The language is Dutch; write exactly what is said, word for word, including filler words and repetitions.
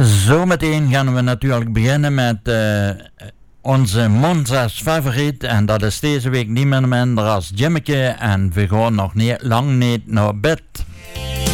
Zometeen gaan we natuurlijk beginnen met uh, onze Monza's favoriet. En dat is deze week niemand minder als Jimmeke. En we gaan nog niet, lang niet naar bed.